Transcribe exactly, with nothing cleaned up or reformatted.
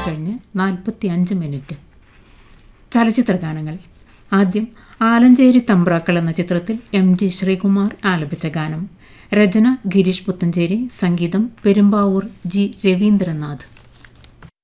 കഴിഞ്ഞ് നാൽപ്പത്തി അഞ്ച് മിനിറ്റ്. ചലച്ചിത്ര ഗാനങ്ങൾ. ആദ്യം ആലഞ്ചേരി തമ്പ്രാക്കൾ എന്ന ചിത്രത്തിൽ എം ജി ശ്രീകുമാർ ആലപിച്ച ഗാനം. രചന ഗിരീഷ് പുത്തഞ്ചേരി, സംഗീതം പെരുമ്പാവൂർ ജി രവീന്ദ്രനാഥ്.